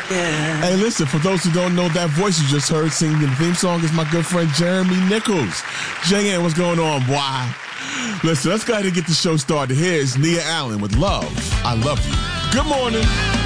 Yeah. Hey, listen, for those who don't know, that voice you just heard singing the theme song is my good friend Jeremy Nichols. J.N., what's going on, boy? Listen, let's go ahead and get the show started. Here's Nia Allen with Love, I Love You. Good morning.